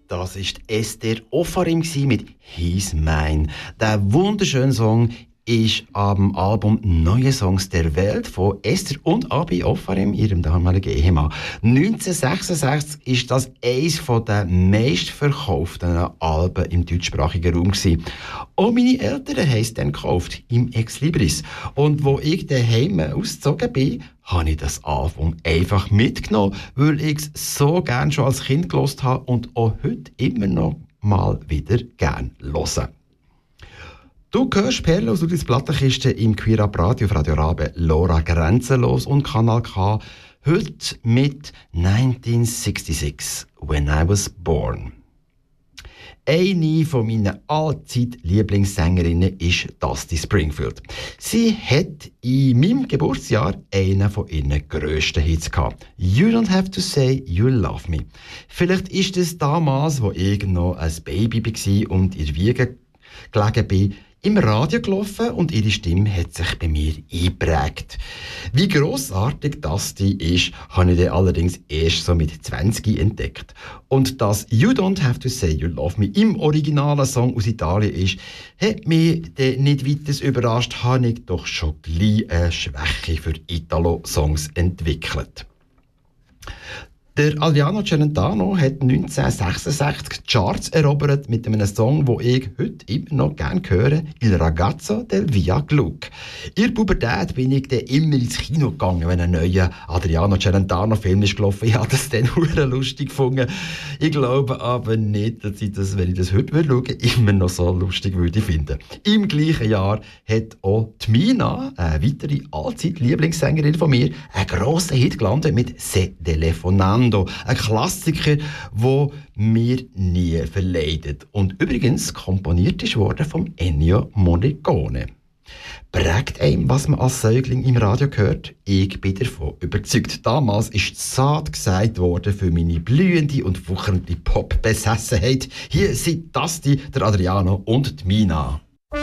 Das ist Esther Offarim mit «He's Mine». Der wunderschöne Song ist am Album «Neue Songs der Welt» von Esther und Abi Offarim, ihrem damaligen Ehemann. 1966 ist das eines der meistverkauften Alben im deutschsprachigen Raum gewesen. Auch meine Eltern haben es dann gekauft, im Ex-Libris. Und wo ich daheim ausgezogen bin, habe ich das Album einfach mitgenommen, weil ich es so gerne schon als Kind gehört habe und auch heute immer noch mal wieder gerne höre. Du hörst Perle aus Ludwigs Plattenkiste im Queer-Up Radio auf Radio Rabe, Laura Grenzenlos und Kanal K. Heute mit 1966, When I Was Born. Eine von meinen Allzeit-Lieblingssängerinnen ist Dusty Springfield. Sie hat in meinem Geburtsjahr einen von ihren grössten Hits gehabt. «You don't have to say you love me». Vielleicht ist es damals, wo ich noch ein Baby war und in der Wiege gelegen bin, im Radio gelaufen und ihre Stimme hat sich bei mir eingeprägt. Wie grossartig das die ist, habe ich dann allerdings erst so mit 20 entdeckt. Und dass «You don't have to say you love me» im originalen Song aus Italien ist, hat mich dann nicht weiter überrascht, habe ich doch schon gleich eine Schwäche für Italo-Songs entwickelt. Der Adriano Celentano hat 1966 die Charts erobert mit einem Song, den ich heute immer noch gerne höre, «Il ragazzo del Via Gluck». In der Pubertät bin ich dann immer ins Kino gegangen, wenn ein neuer Adriano Celentano-Film ist gelaufen. Ich habe das dann sehr lustig gefunden. Ich glaube aber nicht, dass ich das, wenn ich das heute schaue, immer noch so lustig würde finden. Im gleichen Jahr hat auch die Mina, eine weitere Allzeit-Lieblingssängerin von mir, einen grossen Hit gelandet mit «Se telefonando». Ein Klassiker, der mir nie verleidet. Und übrigens komponiert ist worden von Ennio Morricone. Prägt einem, was man als Säugling im Radio hört? Ich bin davon überzeugt. Damals ist zart gesagt worden für meine blühende und wuchernde Pop-Besessenheit. Hier sind Dusty, der Adriano und die Mina.